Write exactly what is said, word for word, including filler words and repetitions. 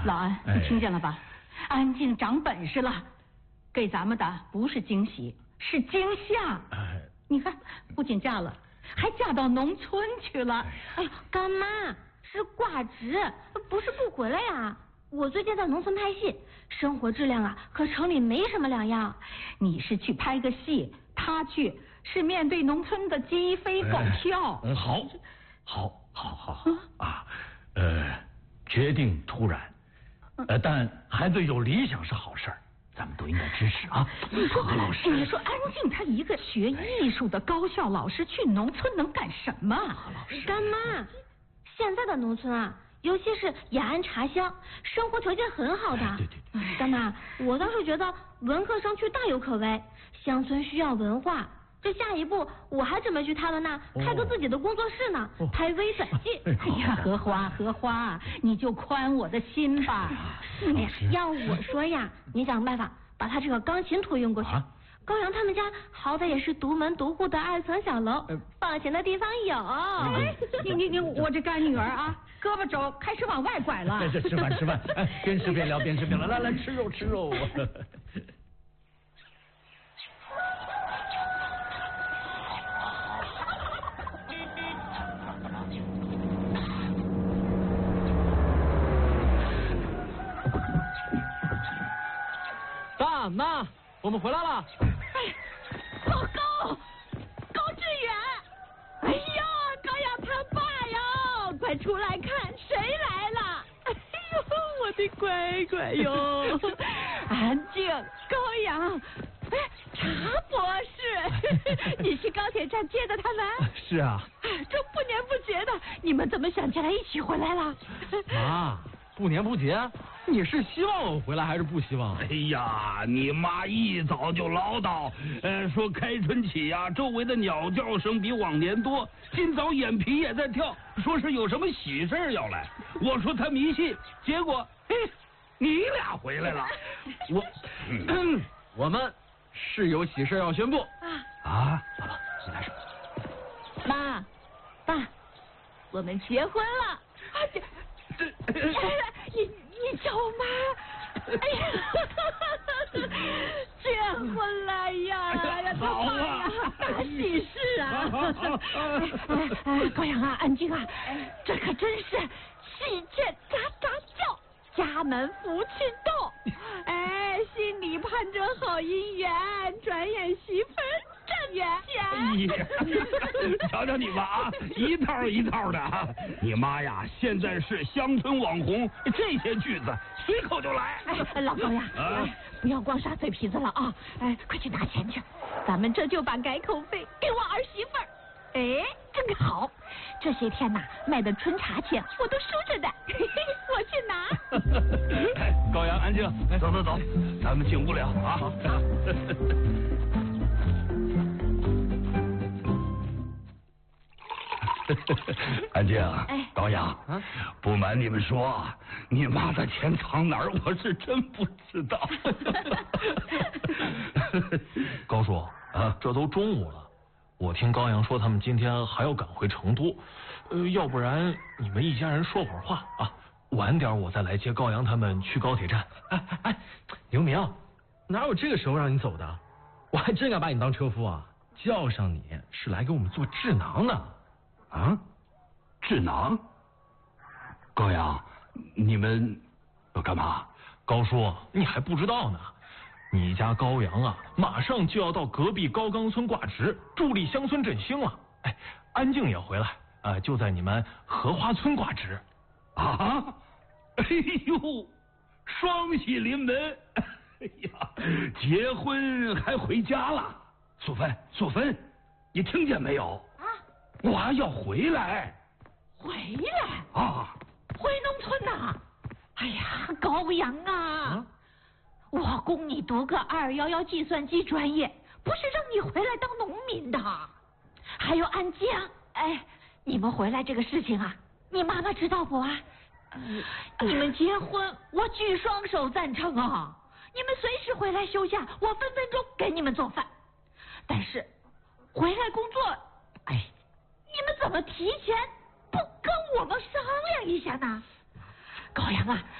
老安，你听见了吧？哎、安静长本事了，给咱们的不是惊喜，是惊吓。哎、你看，不仅嫁了，还嫁到农村去了。 哎，干妈是挂职，不是不回来呀。我最近在农村拍戏，生活质量啊和城里没什么两样。 你是去拍个戏，他去是面对农村的鸡飞狗跳。 嗯，好，好，好，好，好啊，呃，决定突然，呃，但孩子有理想是好事儿，咱们都应该支持啊。 你说， 何老师， 你说安静他一个学艺术的高校老师去农村能干什么？ 何老师， 干妈，现在的农村啊。尤其是雅安茶乡，生活条件很好的。 对对对， 干妈，我倒是觉得文科生去大有可为。乡村需要文化，这下一步我还准备去他们那开个自己的工作室呢，哦、拍微短剧。 哎呀，荷花荷花，你就宽我的心吧。 哎呀，要我说呀，你想办法把他这个钢琴托运过去。啊高阳他们家好歹也是独门独户的二层小楼，放钱的地方有。 哎，你你你，我这干女儿啊，胳膊肘开始往外拐了。 这吃饭吃饭，哎，边吃边聊，边吃边聊，来来吃肉吃肉。 爸妈，我们回来了。 报告，高志远！哎呀，高阳他爸呀，快出来看，谁来了？哎呦，我的乖乖哟！安静，高阳，哎，查博士，你去高铁站接的他们？ 是啊。 这不年不节的，你们怎么想起来一起回来了？ 妈，不年不节，你是希望我回来还是不希望？ 哎呀，你妈一早就唠叨，呃，说开春起呀、啊，周围的鸟叫声比往年多，今早眼皮也在跳，说是有什么喜事要来。我说他迷信，结果嘿，你俩回来了。我， 嗯、我们是有喜事要宣布啊啊！好了，你来说。 妈，爸，我们结婚了。啊这这，你你叫我妈？哎呀，结婚了呀！哎呀， 好啊，大喜事啊！哎哎，高阳啊，安静啊，这可真是喜鹊喳喳叫，家门福气到。哎，心里盼着好姻缘，转眼媳妇站眼前。 瞧瞧你们啊，一套一套的啊！你妈呀，现在是乡村网红，这些句子随口就来。 哎，老高呀， 啊、 不要光耍嘴皮子了啊！哎，快去拿钱去，咱们这就把改口费给我儿媳妇儿。哎，正好，这些天呐，卖的春茶钱我都收着的，我去拿。 高阳，安静， 走走走，咱们进屋聊啊。安静， 哎， 高阳，啊，不瞒你们说，你妈的钱藏哪儿，我是真不知道。 高叔啊，这都中午了，我听高阳说他们今天还要赶回成都，呃，要不然你们一家人说会儿话啊，晚点我再来接高阳他们去高铁站。 哎哎，刘明，哪有这个时候让你走的？我还真敢把你当车夫啊！叫上你是来给我们做智囊的。 啊，智囊？高阳，你们要干嘛？ 高叔，你还不知道呢。你家高阳啊，马上就要到隔壁高冈村挂职，助力乡村振兴了。哎，安静也回来，啊、呃，就在你们荷花村挂职。 啊！哎呦，双喜临门！哎呀，结婚还回家了。素芬，素芬，你听见没有？我还要回来， 回来啊！ 回农村呐！哎呀，高阳啊，啊我供你读个二幺幺计算机专业，不是让你回来当农民的。还有安静，哎，你们回来这个事情啊，你妈妈知道不啊？嗯、你们结婚，我举双手赞成啊！你们随时回来休假，我分分钟给你们做饭。但是回来工作，哎。你们怎么提前不跟我们商量一下呢？高阳啊，